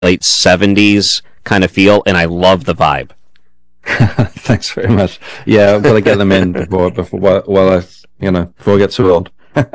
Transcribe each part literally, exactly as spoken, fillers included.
late seventies kind of feel, and I love the vibe. Thanks very much. Yeah, I've got to get them in before, before, well, I, you know, before I get too old.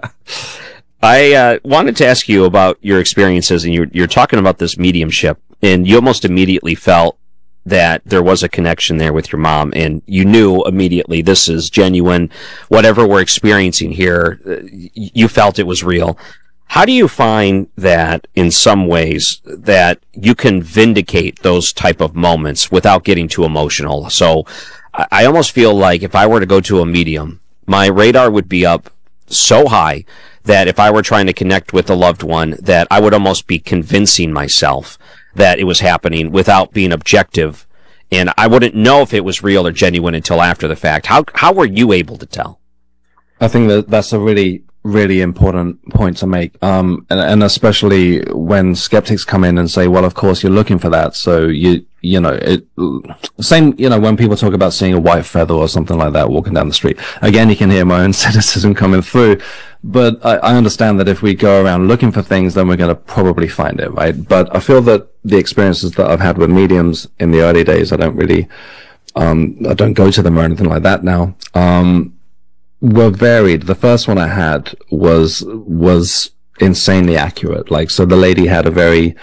I uh, wanted to ask you about your experiences, and you're, you're talking about this mediumship, and you almost immediately felt that there was a connection there with your mom, and you knew immediately this is genuine. Whatever we're experiencing here, you felt it was real. How do you find that in some ways that you can vindicate those type of moments without getting too emotional? So I almost feel like if I were to go to a medium, my radar would be up so high that if I were trying to connect with a loved one, that I would almost be convincing myself that it was happening without being objective. And I wouldn't know if it was real or genuine until after the fact. How, how were you able to tell? I think that that's a really, really important point to make. Um, and, and especially when skeptics come in and say, well, of course you're looking for that. So you, you know, it, same, you know, when people talk about seeing a white feather or something like that walking down the street, again, you can hear my own cynicism coming through. But I, I understand that if we go around looking for things, then we're going to probably find it, right? But I feel that the experiences that I've had with mediums in the early days, I don't really, um, I don't go to them or anything like that now. Um, were varied. The first one I had was was insanely accurate. Like, so the lady had a very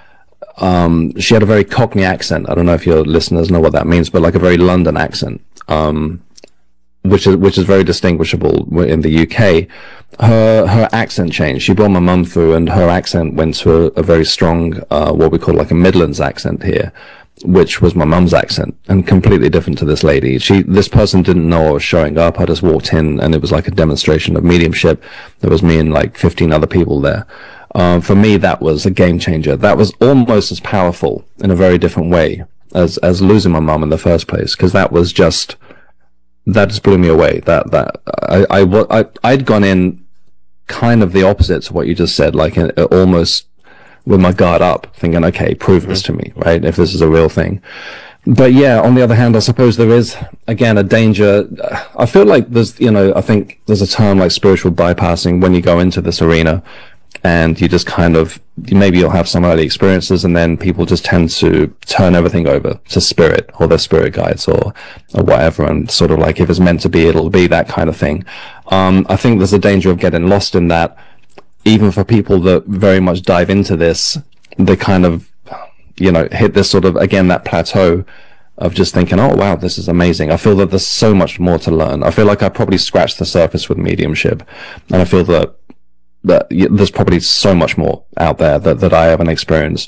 um she had a very Cockney accent. I don't know if your listeners know what that means, but like a very London accent, um which is which is very distinguishable in the U K. Her her accent changed. She brought my mum through, and her accent went to a, a very strong uh what we call like a Midlands accent here, which was my mum's accent, and completely different to this lady. She, this person didn't know I was showing up. I just walked in, and it was like a demonstration of mediumship. There was me and like fifteen other people there. Um, for me, that was a game changer. That was almost as powerful in a very different way as, as losing my mum in the first place. Cause that was just, that just blew me away. That, that, I, I, I, I'd gone in kind of the opposite to what you just said, like uh, almost with my guard up, thinking, okay, prove mm-hmm. this to me, right? If this is a real thing. But yeah, on the other hand, I suppose there is, again, a danger. I feel like there's, you know, I think there's a term like spiritual bypassing when you go into this arena, and you just kind of, maybe you'll have some early experiences, and then people just tend to turn everything over to spirit or their spirit guides or, or whatever, and sort of like, if it's meant to be, it'll be, that kind of thing. Um, I think there's a danger of getting lost in that. Even for people that very much dive into this, they kind of, you know, hit this sort of, again, that plateau of just thinking, oh, wow, this is amazing. I feel that there's so much more to learn. I feel like I probably scratched the surface with mediumship, and I feel that that there's probably so much more out there that, that I haven't experienced.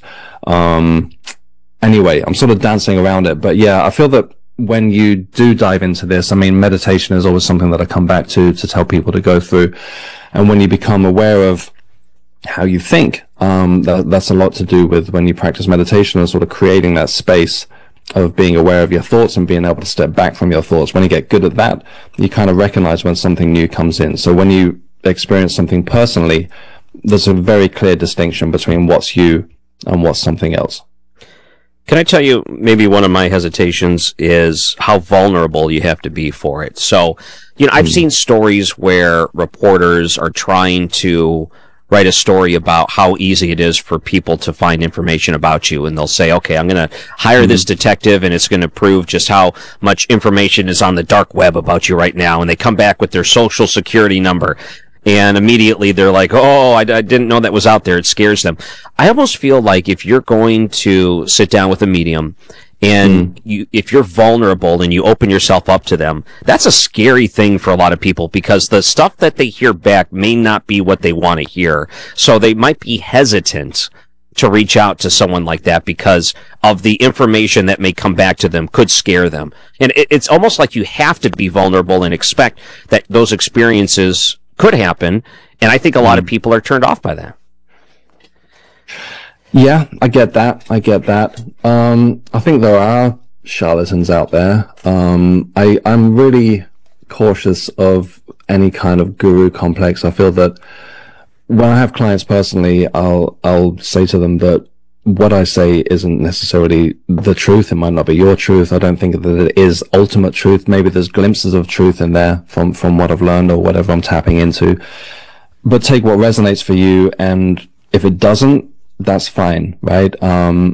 Um, anyway, I'm sort of dancing around it, but yeah, I feel that when you do dive into this, I mean, meditation is always something that I come back to, to tell people to go through. And when you become aware of how you think, um, that, that's a lot to do with when you practice meditation, and sort of creating that space of being aware of your thoughts and being able to step back from your thoughts. When you get good at that, you kind of recognize when something new comes in. So when you experience something personally, there's a very clear distinction between what's you and what's something else. Can I tell you, maybe one of my hesitations is how vulnerable you have to be for it. So, you know, I've mm. seen stories where reporters are trying to write a story about how easy it is for people to find information about you, and they'll say, okay, I'm going to hire mm. this detective, and it's going to prove just how much information is on the dark web about you right now, and they come back with their social security number. And immediately they're like, oh, I, I didn't know that was out there. It scares them. I almost feel like if you're going to sit down with a medium and mm. you, if you're vulnerable and you open yourself up to them, that's a scary thing for a lot of people, because the stuff that they hear back may not be what they want to hear. So they might be hesitant to reach out to someone like that because of the information that may come back to them could scare them. And it, it's almost like you have to be vulnerable and expect that those experiences could happen, and I think a lot of people are turned off by that. Yeah, I get that. I get that. Um, I think there are charlatans out there. Um, I, I'm really cautious of any kind of guru complex. I feel that when I have clients personally, I'll, I'll say to them that what I say isn't necessarily the truth. It might not be your truth. I don't think that it is ultimate truth. Maybe there's glimpses of truth in there from, from what I've learned or whatever I'm tapping into. But take what resonates for you, and if it doesn't, that's fine, right? Um,